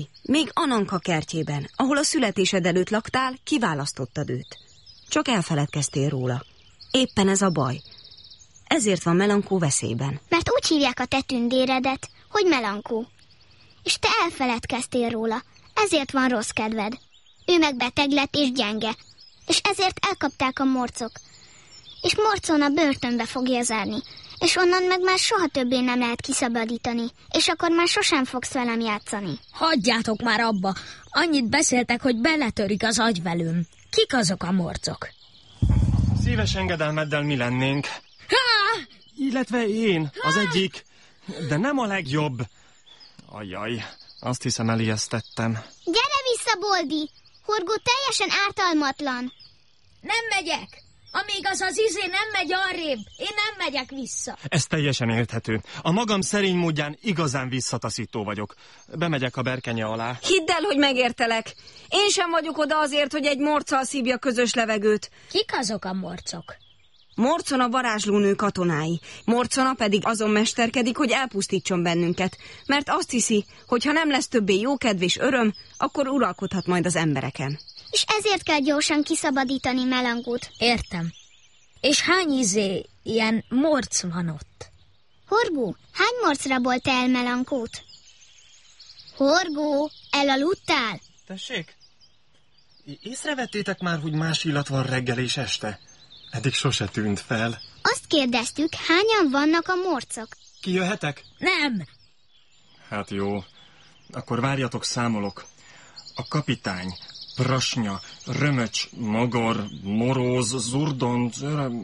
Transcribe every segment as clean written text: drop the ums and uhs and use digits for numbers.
Még Ananka kertjében, ahol a születésed előtt laktál, kiválasztottad őt. Csak elfeledkeztél róla. Éppen ez a baj. Ezért van Melankó veszélyben. Mert úgy hívják a te tündéredet, hogy Melankó. És te elfeledkeztél róla. Ezért van rossz kedved. Ő meg beteg lett és gyenge. És ezért elkapták a morcok. És Morcona börtönbe fogja zárni. És onnan meg már soha többé nem lehet kiszabadítani. És akkor már sosem fogsz velem játszani. Hagyjátok már abba. Annyit beszéltek, hogy beletörik az agyvelőm. Kik azok a morcok? Szíves engedelmeddel mi lennénk. Illetve én, az egyik, de nem a legjobb. Ajjaj, azt hiszem elijesztettem. Gyere vissza, Boldi! Horgó teljesen ártalmatlan. Nem megyek! Amíg az nem megy arrébb, én nem megyek vissza. Ez teljesen érthető. A magam szerény módján igazán visszataszító vagyok. Bemegyek a berkenye alá. Hidd el, hogy megértelek. Én sem vagyok oda azért, hogy egy morccal szívja közös levegőt. Kik azok a morcok? Morcona varázslónő katonái. Morcona pedig azon mesterkedik, hogy elpusztítson bennünket. Mert azt hiszi, hogy ha nem lesz többé jókedv és öröm, akkor uralkodhat majd az embereken. És ezért kell gyorsan kiszabadítani Melankót. Értem. És hány ilyen morc van ott? Horgó, hány morc rabolta el Melankót? Horgó, elaludtál? Tessék? Észrevettétek már, hogy más illat van reggel és este? Eddig sose tűnt fel. Azt kérdeztük, hányan vannak a morcok? Kijöhetek? Nem. Hát jó. Akkor várjatok, számolok. A kapitány, Prasnya, Römöcs, Magor, Moróz, Zurdon,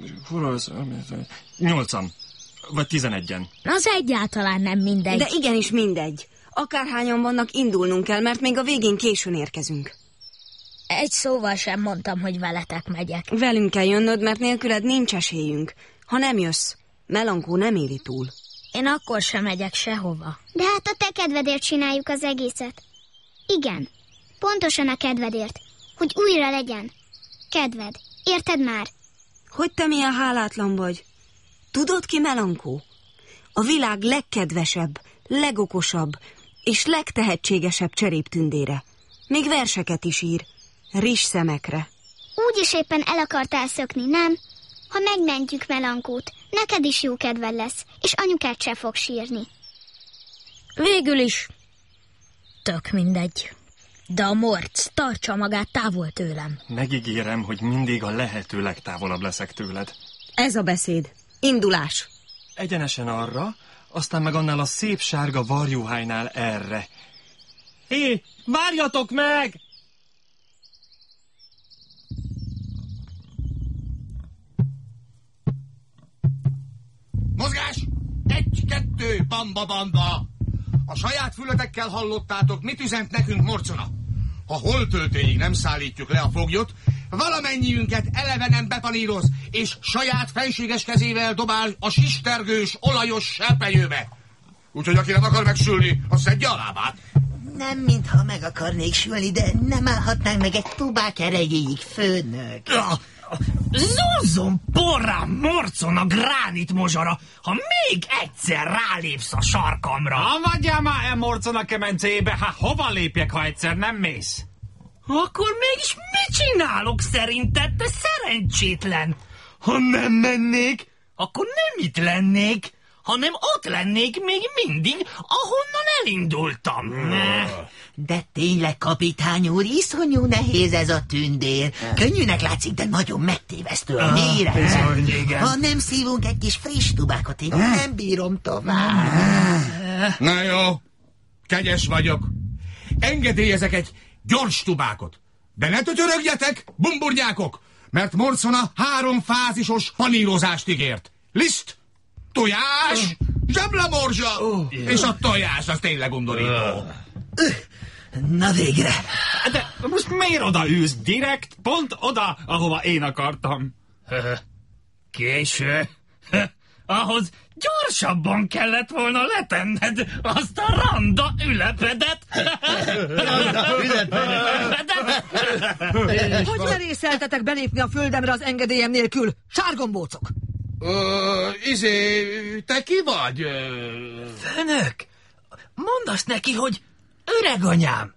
8-an. Vagy 11-en. Az egyáltalán nem mindegy. De igenis mindegy. Akárhányan vannak, indulnunk kell, mert még a végén későn érkezünk. Egy szóval sem mondtam, hogy veletek megyek. Velünk kell jönnöd, mert nélküled nincs esélyünk. Ha nem jössz, Melankó nem éli túl. Én akkor sem megyek sehova. De hát a te kedvedért csináljuk az egészet. Igen, pontosan a kedvedért, hogy újra legyen kedved. Érted már? Hogy te milyen hálátlan vagy? Tudod ki Melankó? A világ legkedvesebb, legokosabb és legtehetségesebb cseréptündére. Még verseket is ír, rizsszemekre. Úgyis éppen el akartál szökni, nem? Ha megmentjük Melankót, neked is jó kedved lesz, és anyukát se fog sírni. Végül is tök mindegy. De a morc tartsa magát távol tőlem. Megígérem, hogy mindig a lehető legtávolabb leszek tőled. Ez a beszéd. Indulás. Egyenesen arra, aztán meg annál a szép sárga varjuhánynál erre. Hé, várjatok meg! Mozgás! 1, 2, bamba, bamba! A saját fületekkel hallottátok, mit üzent nekünk Morcona. Ha holttöltőig nem szállítjuk le a foglyot, valamennyiünket elevenen bepaníroz, és saját fenséges kezével dobál a sistergős, olajos serpenyőbe. Úgyhogy aki nem akar megsülni, az szedje a lábát. Nem mintha meg akarnék sülni, de nem állhatnánk meg egy tubák erejéig, főnök. Zúzzon porrám, Morcona gránit mozsara, ha még egyszer rálépsz a sarkamra. Amadjál már Morcona kemencébe, hát hova lépjek, ha egyszer nem mész? Akkor mégis mit csinálok szerinted, te szerencsétlen? Ha nem mennék, akkor nem itt lennék, hanem ott lennék még mindig, ahonnan elindultam. De tényleg, kapitány úr, iszonyú nehéz ez a tündér. Könnyűnek látszik, de nagyon megtévesztő a méreg. Ha nem szívunk egy kis friss tubákot, én nem bírom tovább. Na jó, kegyes vagyok. Engedélyezek egy gyors tubákot. De ne tötyörögjetek, bumburnyákok, mert Morcona 3 fázisos panírozást ígért. Liszt, tojás, zseblemorzsa, és a tojás az tényleg undorító. Na végre. De most miért oda ülsz? Direkt pont oda, ahova én akartam. Késő. Ahhoz gyorsabban kellett volna letenned azt a randa ülepedet. Hogy merészeltetek belépni a földemre az engedélyem nélkül? Sárgombócok! Te ki vagy? Főnök, mondd azt neki, hogy Öreganyám,